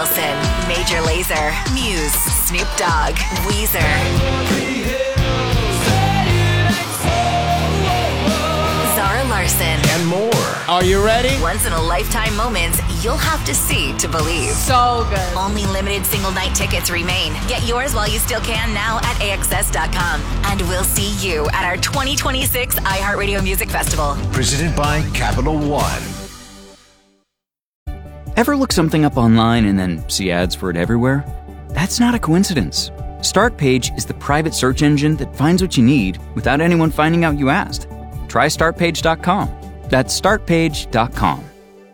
Wilson, Major Lazer, Muse, Snoop Dogg, Weezer, Zara Larsson, and more. Are you ready? Once-in-a-lifetime moments you'll have to see to believe. So good. Only limited single-night tickets remain. Get yours while you still can now at AXS.com. And we'll see you at our 2026 iHeartRadio Music Festival. Presented by Capital One. Ever look something up online and then see ads for it everywhere? That's not a coincidence. Startpage is the private search engine that finds what you need without anyone finding out you asked. Try Startpage.com. That's Startpage.com.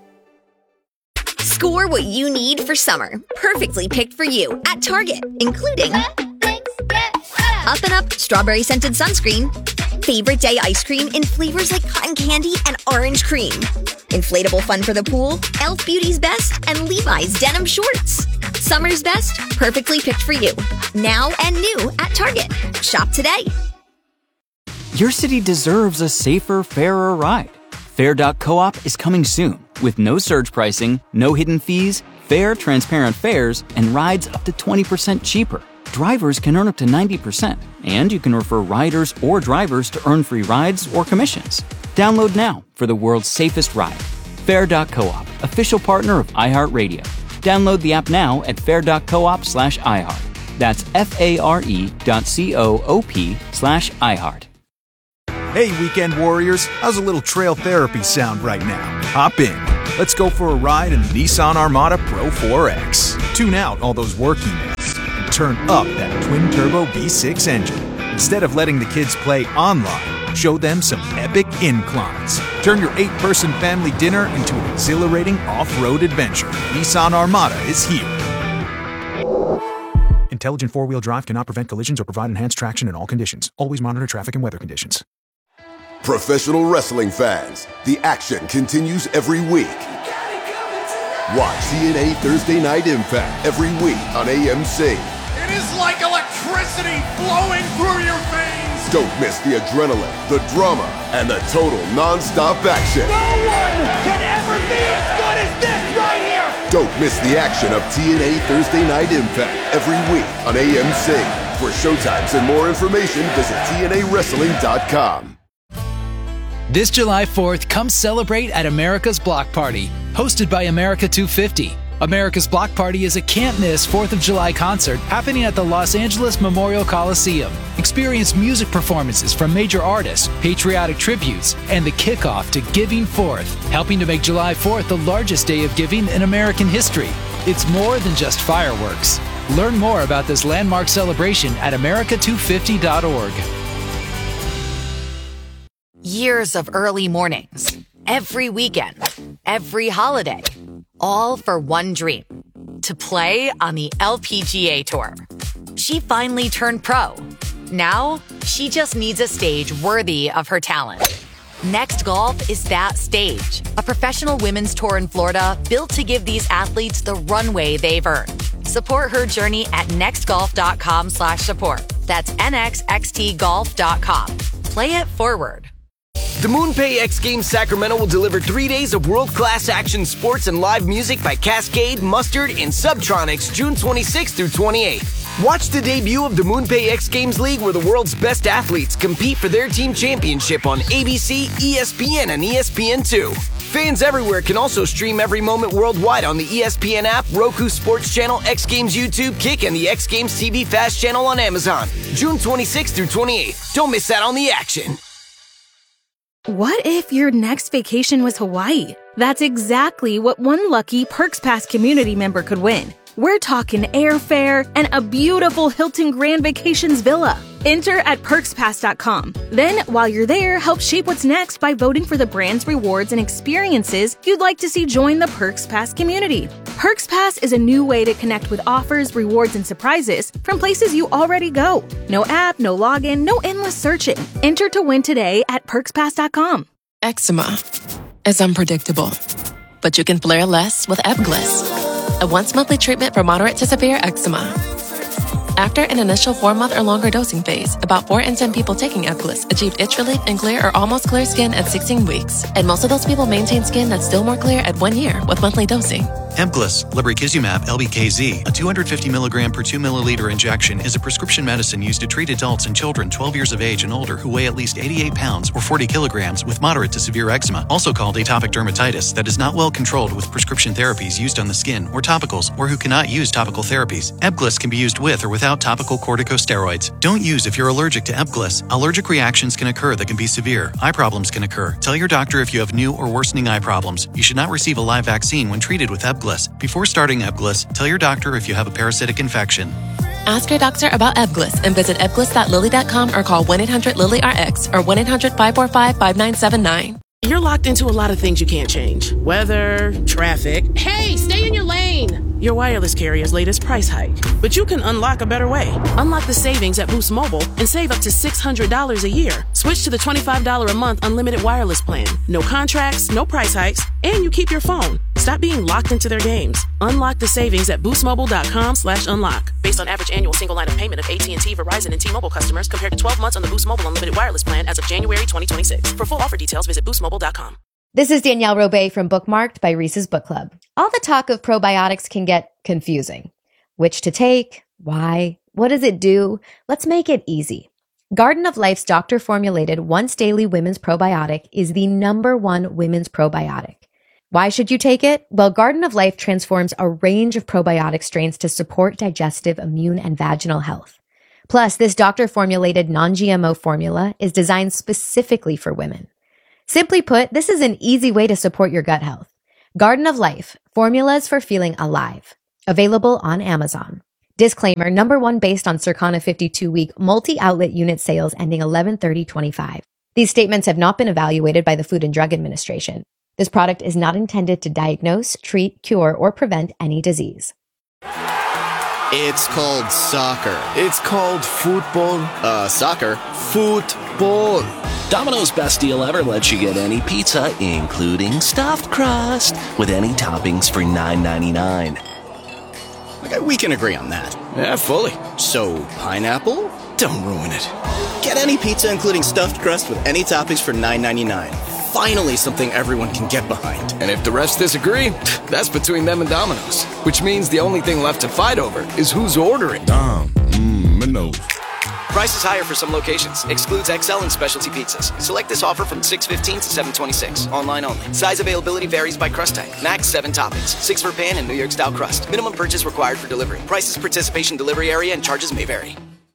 Score what you need for summer. Perfectly picked for you at Target, including Up and Up Strawberry Scented Sunscreen, Favorite Day Ice Cream in flavors like cotton candy and orange cream, Inflatable Fun for the Pool, Elf Beauty's Best, and Levi's Denim Shorts. Summer's best, perfectly picked for you. Now and new at Target. Shop today. Your city deserves a safer, fairer ride. Fair.coop is coming soon with no surge pricing, no hidden fees, fair, transparent fares, and rides up to 20% cheaper. Drivers can earn up to 90%, and you can refer riders or drivers to earn free rides or commissions. Download now for the world's safest ride. Fair.coop, official partner of iHeartRadio. Download the app now at fair.coop/iHeart. That's FARE.coop/iHeart. Hey, weekend warriors, how's a little trail therapy sound right now? Hop in. Let's go for a ride in the Nissan Armada Pro 4X. Tune out all those work emails and turn up that twin-turbo V6 engine. Instead of letting the kids play online, show them some epic inclines. Turn your 8-person family dinner into an exhilarating off-road adventure. Nissan Armada is here. Intelligent four-wheel drive cannot prevent collisions or provide enhanced traction in all conditions. Always monitor traffic and weather conditions. Professional wrestling fans, the action continues every week. Watch TNA Thursday Night Impact every week on AMC. It is like electricity flowing through your veins. Don't miss the adrenaline, the drama, and the total non-stop action. No one can ever be as good as this right here. Don't miss the action of TNA Thursday Night Impact every week on AMC. For showtimes and more information, visit TNAWrestling.com. This July 4th, come celebrate at America's Block Party, hosted by America 250. America's Block Party is a can't-miss 4th of July concert happening at the Los Angeles Memorial Coliseum. Experience music performances from major artists, patriotic tributes, and the kickoff to Giving Forth, helping to make July 4th the largest day of giving in American history. It's more than just fireworks. Learn more about this landmark celebration at america250.org. Years of early mornings, every weekend, every holiday, all for one dream, to play on the LPGA Tour. She finally turned pro. Now, she just needs a stage worthy of her talent. Next Golf is that stage, a professional women's tour in Florida built to give these athletes the runway they've earned. Support her journey at nextgolf.com/support. That's nxxtgolf.com. Play it forward. The MoonPay X Games Sacramento will deliver 3 days of world-class action sports and live music by Cascade, Mustard, and Subtronics June 26th through 28th. Watch the debut of the MoonPay X Games League where the world's best athletes compete for their team championship on ABC, ESPN, and ESPN2. Fans everywhere can also stream every moment worldwide on the ESPN app, Roku Sports Channel, X Games YouTube, Kick, and the X Games TV Fast channel on Amazon. June 26th through 28th. Don't miss out on the action. What if your next vacation was Hawaii? That's exactly what one lucky Perks Pass community member could win. We're talking airfare and a beautiful Hilton Grand Vacations villa. Enter at perkspass.com. Then, while you're there, help shape what's next by voting for the brands, rewards, and experiences you'd like to see join the Perks Pass community. Perks Pass is a new way to connect with offers, rewards, and surprises from places you already go. No app, no login, no endless searching. Enter to win today at perkspass.com. Eczema is unpredictable, but you can flare less with Ebglyss, a once-monthly treatment for moderate to severe eczema. After an initial 4-month or longer dosing phase, about 4 in 10 people taking Ebglyss achieved itch relief and clear or almost clear skin at 16 weeks, and most of those people maintain skin that's still more clear at 1 year with monthly dosing. Ebglyss, lebrikizumab LBKZ, a 250 milligram per 2 milliliter injection, is a prescription medicine used to treat adults and children 12 years of age and older who weigh at least 88 pounds or 40 kilograms with moderate to severe eczema, also called atopic dermatitis, that is not well controlled with prescription therapies used on the skin or topicals, or who cannot use topical therapies. Ebglyss can be used with or without topical corticosteroids. Don't use if you're allergic to Ebglyss. Allergic reactions can occur that can be severe. Eye problems can occur. Tell your doctor if you have new or worsening eye problems. You should not receive a live vaccine when treated with Ebglyss. Before starting Ebglyss, tell your doctor if you have a parasitic infection. Ask your doctor about Ebglyss and visit ebglyss.lilly.com or call 1-800-LILY-RX or 1-800-545-5979. You're locked into a lot of things you can't change. Weather, traffic. Hey, stay in your lane! Your wireless carrier's latest price hike. But you can unlock a better way. Unlock the savings at Boost Mobile and save up to $600 a year. Switch to the $25 a month unlimited wireless plan. No contracts, no price hikes, and you keep your phone. Stop being locked into their games. Unlock the savings at boostmobile.com/unlock. Based on average annual single line of payment of AT&T, Verizon, and T-Mobile customers compared to 12 months on the Boost Mobile unlimited wireless plan as of January 2026. For full offer details, visit boostmobile.com. This is Danielle Robay from Bookmarked by Reese's Book Club. All the talk of probiotics can get confusing. Which to take? Why? What does it do? Let's make it easy. Garden of Life's doctor-formulated once-daily women's probiotic is the #1 women's probiotic. Why should you take it? Well, Garden of Life transforms a range of probiotic strains to support digestive, immune, and vaginal health. Plus, this doctor-formulated non-GMO formula is designed specifically for women. Simply put, this is an easy way to support your gut health. Garden of Life, formulas for feeling alive. Available on Amazon. Disclaimer, #1 based on Circana 52-week multi-outlet unit sales ending 11/30/25. These statements have not been evaluated by the Food and Drug Administration. This product is not intended to diagnose, treat, cure, or prevent any disease. It's called soccer. It's called football. Soccer. Football. Domino's best deal ever lets you get any pizza, including stuffed crust, with any toppings for $9.99. Okay, we can agree on that. Yeah, fully. So, pineapple? Don't ruin it. Get any pizza, including stuffed crust, with any toppings for $9.99. Finally, something everyone can get behind. And if the refs disagree, that's between them and Domino's. Which means the only thing left to fight over is who's ordering. No. Price is higher for some locations. Excludes XL and specialty pizzas. Select this offer from 6/15 to 7/26. Online only. Size availability varies by crust type. Max 7 toppings. 6 for pan and New York style crust. Minimum purchase required for delivery. Prices, participation, delivery area, and charges may vary.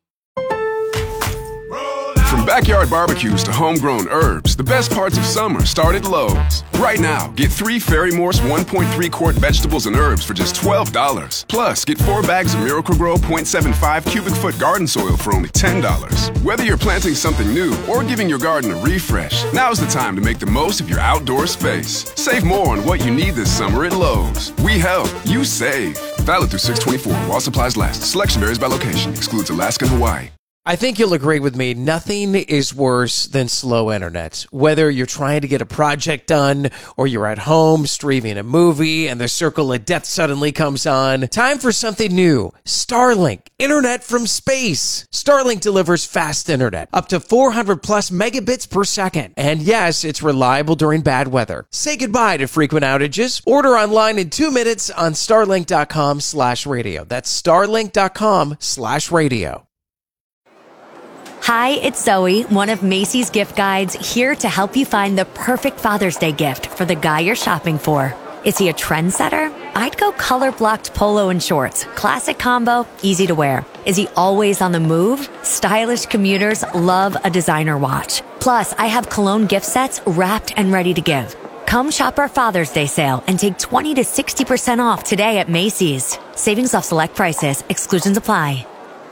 From backyard barbecues to homegrown herbs, the best parts of summer start at Lowe's. Right now, get 3 Ferry Morse 1.3 quart vegetables and herbs for just $12. Plus, get 4 bags of Miracle-Gro 0.75 cubic foot garden soil for only $10. Whether you're planting something new or giving your garden a refresh, now's the time to make the most of your outdoor space. Save more on what you need this summer at Lowe's. We help, you save. Valid through 6/24 while supplies last. Selection varies by location. Excludes Alaska and Hawaii. I think you'll agree with me. Nothing is worse than slow internet. Whether you're trying to get a project done or you're at home streaming a movie and the circle of death suddenly comes on. Time for something new. Starlink. Internet from space. Starlink delivers fast internet. Up to 400 plus megabits per second. And yes, it's reliable during bad weather. Say goodbye to frequent outages. Order online in 2 minutes on starlink.com/radio. That's starlink.com/radio. Hi, it's Zoe, one of Macy's gift guides, here to help you find the perfect Father's Day gift for the guy you're shopping for. Is he a trendsetter? I'd go color-blocked polo and shorts. Classic combo, easy to wear. Is he always on the move? Stylish commuters love a designer watch. Plus, I have cologne gift sets wrapped and ready to give. Come shop our Father's Day sale and take 20 to 60% off today at Macy's. Savings off select prices. Exclusions apply.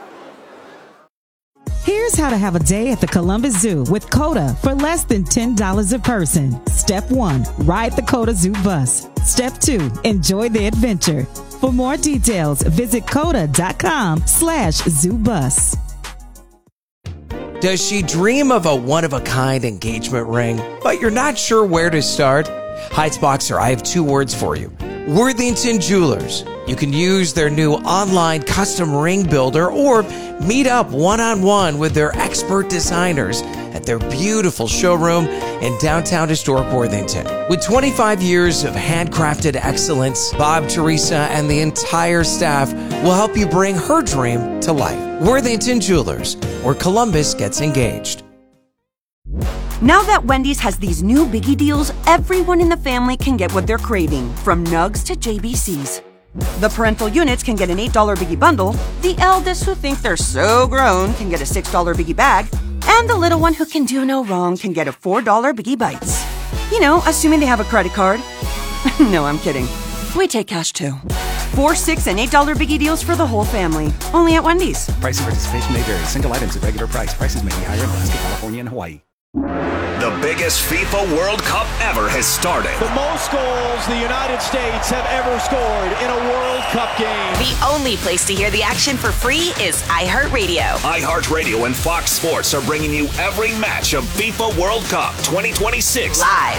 Here's how to have a day at the Columbus Zoo with COTA for less than $10 a person. Step 1, ride the COTA Zoo bus. Step 2, enjoy the adventure. For more details, visit COTA.com/ZooBus. Does she dream of a one-of-a-kind engagement ring, but you're not sure where to start? Heights Boxer, I have 2 words for you. Worthington Jewelers. You can use their new online custom ring builder or meet up one-on-one with their expert designers at their beautiful showroom in downtown historic Worthington. With 25 years of handcrafted excellence, Bob, Teresa, and the entire staff will help you bring her dream to life. Worthington Jewelers, where Columbus gets engaged. Now that Wendy's has these new biggie deals, everyone in the family can get what they're craving, from nugs to JBCs. The parental units can get an $8 biggie bundle, the eldest who think they're so grown can get a $6 biggie bag, and the little one who can do no wrong can get a $4 biggie bites. You know, assuming they have a credit card. No, I'm kidding. We take cash too. $4, $6, and $8 biggie deals for the whole family. Only at Wendy's. Price and participation may vary. Single items at regular price. Prices may be higher in Alaska, California, and Hawaii. The biggest FIFA World Cup ever has started. The most goals the United States have ever scored in a World Cup game. The only place to hear the action for free is iHeartRadio. iHeartRadio and Fox Sports are bringing you every match of FIFA World Cup 2026 live.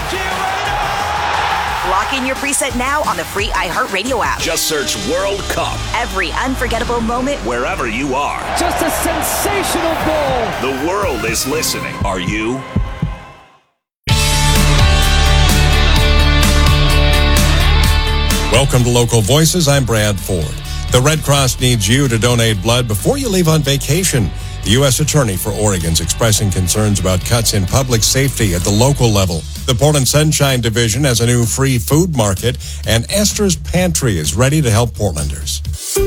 Lock in your preset now on the free iHeartRadio app. Just search World Cup. Every unforgettable moment, wherever you are. Just a sensational goal. The world is listening. Are you? Welcome to Local Voices. I'm Brad Ford. The Red Cross needs you to donate blood before you leave on vacation. The U.S. Attorney for Oregon's expressing concerns about cuts in public safety at the local level. The Portland Sunshine Division has a new free food market, and Esther's Pantry is ready to help Portlanders.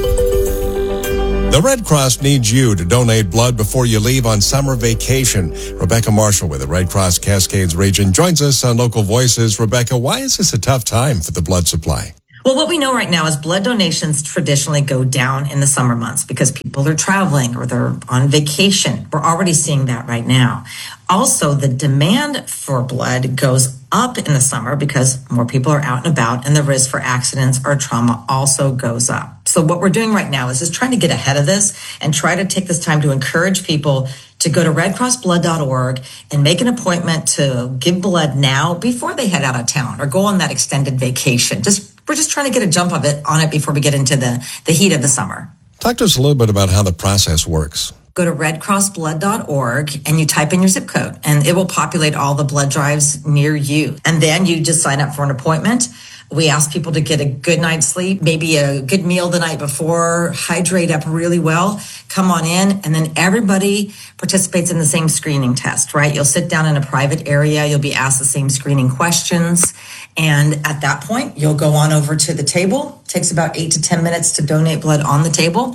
The Red Cross needs you to donate blood before you leave on summer vacation. Rebecca Marshall with the Red Cross Cascades region joins us on Local Voices. Rebecca, why is this a tough time for the blood supply? Well, what we know right now is blood donations traditionally go down in the summer months because people are traveling or they're on vacation. We're already seeing that right now. Also, the demand for blood goes up in the summer because more people are out and about, and the risk for accidents or trauma also goes up. So what we're doing right now is just trying to get ahead of this and try to take this time to encourage people to go to redcrossblood.org and make an appointment to give blood now before they head out of town or go on that extended vacation. We're just trying to get a jump of it on it before we get into the heat of the summer. Talk to us a little bit about how the process works. Go to redcrossblood.org and you type in your zip code and it will populate all the blood drives near you. And then you just sign up for an appointment. We ask people to get a good night's sleep, maybe a good meal the night before, hydrate up really well, come on in, and then everybody participates in the same screening test, right? You'll sit down in a private area, you'll be asked the same screening questions, and at that point, you'll go on over to the table. It takes about 8 to 10 minutes to donate blood on the table,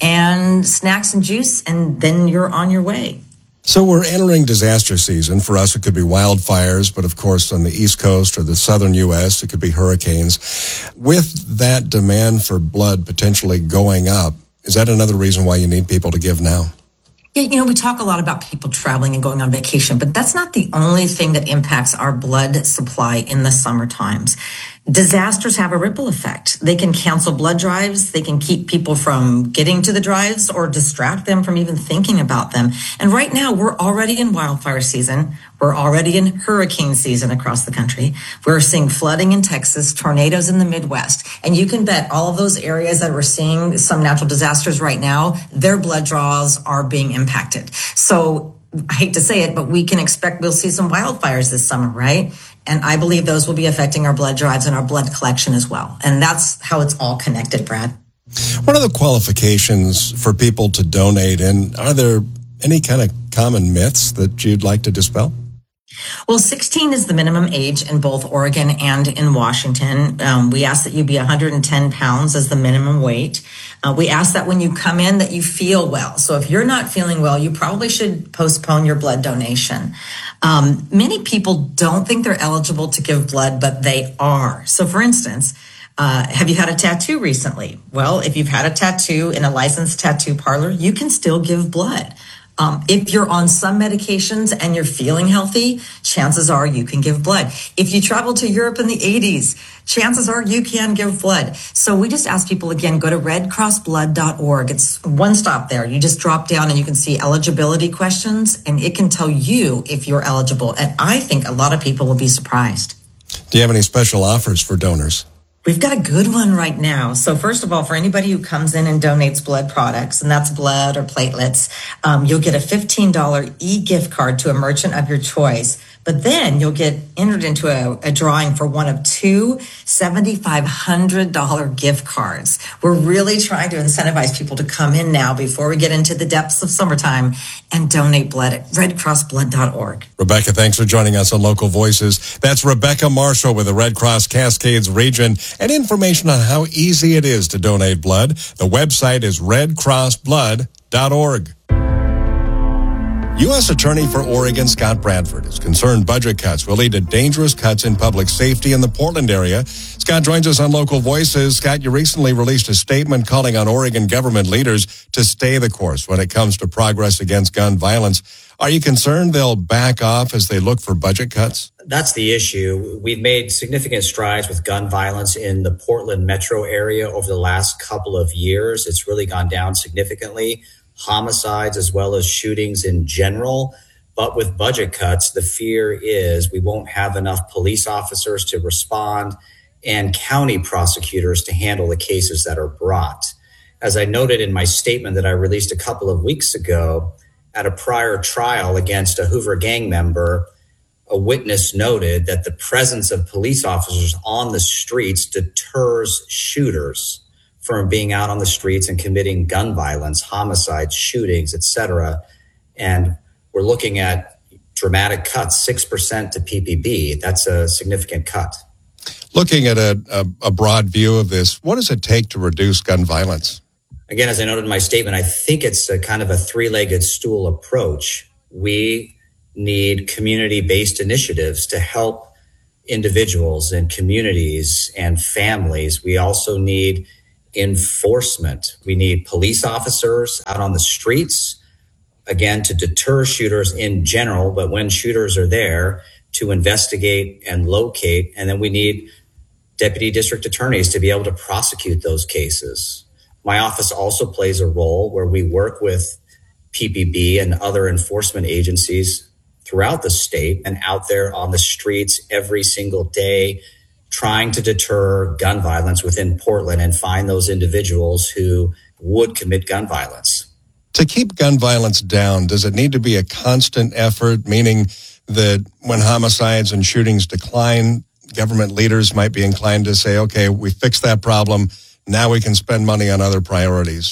and snacks and juice, and then you're on your way. So we're entering disaster season. For us, it could be wildfires, but of course on the East Coast or the southern U.S., it could be hurricanes. With that demand for blood potentially going up, is that another reason why you need people to give now? Yeah, we talk a lot about people traveling and going on vacation, but that's not the only thing that impacts our blood supply in the summer times. Disasters have a ripple effect. They can cancel blood drives. They can keep people from getting to the drives or distract them from even thinking about them. And right now, we're already in wildfire season. We're already in hurricane season across the country. We're seeing flooding in Texas, tornadoes in the Midwest. And you can bet all of those areas that we're seeing some natural disasters right now, their blood draws are being impacted. So I hate to say it, but we can expect we'll see some wildfires this summer, right? And I believe those will be affecting our blood drives and our blood collection as well. And that's how it's all connected, Brad. What are the qualifications for people to donate? And are there any kind of common myths that you'd like to dispel? Well, 16 is the minimum age in both Oregon and in Washington. We ask that you be 110 pounds as the minimum weight. We ask that when you come in that you feel well. So if you're not feeling well, you probably should postpone your blood donation. Many people don't think they're eligible to give blood, but they are. So for instance, have you had a tattoo recently? Well, if you've had a tattoo in a licensed tattoo parlor, you can still give blood. If you're on some medications and you're feeling healthy, chances are you can give blood. If you traveled to Europe in the 80s, chances are you can give blood. So we just ask people, again, go to redcrossblood.org. It's one stop there. You just drop down and you can see eligibility questions, and it can tell you if you're eligible. And I think a lot of people will be surprised. Do you have any special offers for donors? We've got a good one right now. So first of all, for anybody who comes in and donates blood products, and that's blood or platelets, you'll get a $15 e-gift card to a merchant of your choice. But then you'll get entered into a drawing for one of two $7,500 gift cards. We're really trying to incentivize people to come in now before we get into the depths of summertime and donate blood at redcrossblood.org. Rebecca, thanks for joining us on Local Voices. That's Rebecca Marshall with the Red Cross Cascades region, and information on how easy it is to donate blood. The website is redcrossblood.org. U.S. Attorney for Oregon Scott Bradford is concerned budget cuts will lead to dangerous cuts in public safety in the Portland area. Scott joins us on Local Voices. Scott, you recently released a statement calling on Oregon government leaders to stay the course when it comes to progress against gun violence. Are you concerned they'll back off as they look for budget cuts? That's the issue. We've made significant strides with gun violence in the Portland metro area over the last couple of years. It's really gone down significantly. Homicides as well as shootings in general. But with budget cuts, the fear is we won't have enough police officers to respond and county prosecutors to handle the cases that are brought. As I noted in my statement that I released a couple of weeks ago, at a prior trial against a Hoover gang member, a witness noted that the presence of police officers on the streets deters shooters from being out on the streets and committing gun violence, homicides, shootings, etc. And we're looking at dramatic cuts, 6% to PPB. That's a significant cut. Looking at a broad view of this, what does it take to reduce gun violence? Again, as I noted in my statement, I think it's a kind of a three-legged stool approach. We need community-based initiatives to help individuals and communities and families. We also need enforcement. We need police officers out on the streets, again, to deter shooters in general, but when shooters are there, to investigate and locate. And then we need deputy district attorneys to be able to prosecute those cases. My office also plays a role where we work with PPB and other enforcement agencies throughout the state and out there on the streets every single day, trying to deter gun violence within Portland and find those individuals who would commit gun violence. To keep gun violence down, does it need to be a constant effort, meaning that when homicides and shootings decline, government leaders might be inclined to say, okay, we fixed that problem, now we can spend money on other priorities?